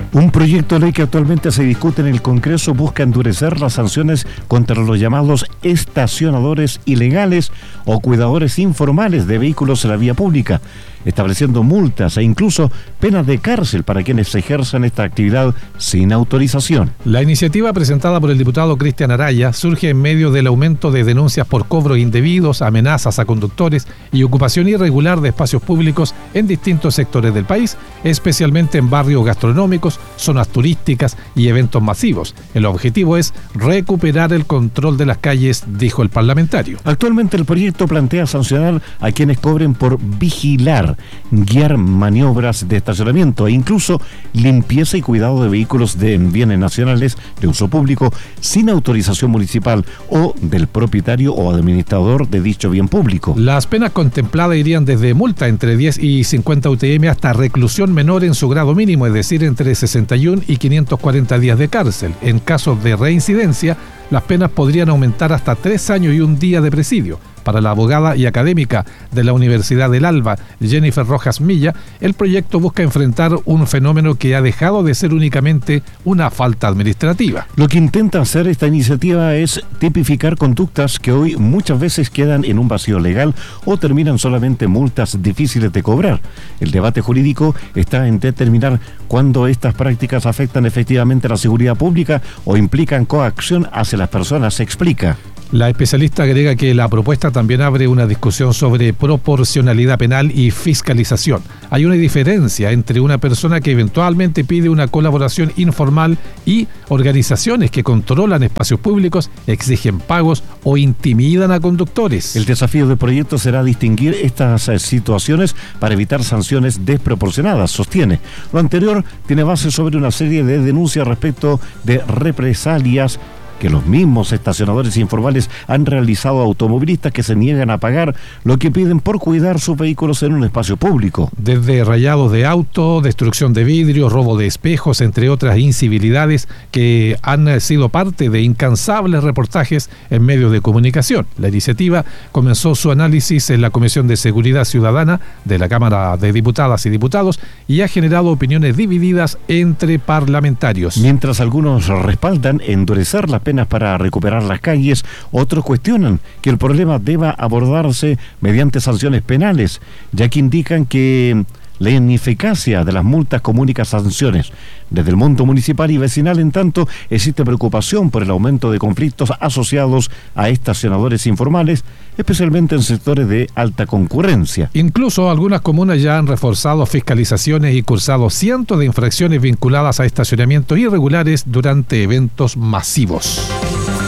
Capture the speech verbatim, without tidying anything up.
Un proyecto de ley que actualmente se discute en el Congreso busca endurecer las sanciones contra los llamados estacionadores ilegales o cuidadores informales de vehículos en la vía pública, estableciendo multas e incluso penas de cárcel para quienes ejerzan esta actividad sin autorización. La iniciativa presentada por el diputado Cristian Araya surge en medio del aumento de denuncias por cobros indebidos, amenazas a conductores y ocupación irregular de espacios públicos en distintos sectores del país, especialmente en barrios gastronómicos, zonas turísticas y eventos masivos. El objetivo es recuperar el control de las calles, dijo el parlamentario. Actualmente el proyecto plantea sancionar a quienes cobren por vigilar, guiar maniobras de estacionamiento e incluso limpieza y cuidado de vehículos de bienes nacionales de uso público sin autorización municipal o del propietario o administrador de dicho bien público. Las penas contempladas irían desde multa entre diez y cincuenta U T M hasta reclusión menor en su grado mínimo, es decir, entre sesenta y uno y quinientos cuarenta días de cárcel. En casos de reincidencia, las penas podrían aumentar hasta tres años y un día de presidio. Para la abogada y académica de la Universidad del Alba, Jennifer Rojas Milla, el proyecto busca enfrentar un fenómeno que ha dejado de ser únicamente una falta administrativa. Lo que intenta hacer esta iniciativa es tipificar conductas que hoy muchas veces quedan en un vacío legal o terminan solamente multas difíciles de cobrar. El debate jurídico está en determinar cuándo estas prácticas afectan efectivamente la seguridad pública o implican coacción hacia las personas, se explica. La especialista agrega que la propuesta también abre una discusión sobre proporcionalidad penal y fiscalización. Hay una diferencia entre una persona que eventualmente pide una colaboración informal y organizaciones que controlan espacios públicos, exigen pagos o intimidan a conductores. El desafío del proyecto será distinguir estas situaciones para evitar sanciones desproporcionadas, sostiene. Lo anterior tiene base sobre una serie de denuncias respecto de represalias que los mismos estacionadores informales han realizado a automovilistas que se niegan a pagar lo que piden por cuidar sus vehículos en un espacio público. Desde rayados de auto, destrucción de vidrios, robo de espejos, entre otras incivilidades que han sido parte de incansables reportajes en medios de comunicación. La iniciativa comenzó su análisis en la Comisión de Seguridad Ciudadana de la Cámara de Diputadas y Diputados y ha generado opiniones divididas entre parlamentarios. Mientras algunos respaldan endurecer las penas para recuperar las calles, otros cuestionan que el problema deba abordarse mediante sanciones penales, ya que indican que la ineficacia de las multas comunica sanciones. Desde el mundo municipal y vecinal, en tanto, existe preocupación por el aumento de conflictos asociados a estacionadores informales, especialmente en sectores de alta concurrencia. Incluso algunas comunas ya han reforzado fiscalizaciones y cursado cientos de infracciones vinculadas a estacionamientos irregulares durante eventos masivos.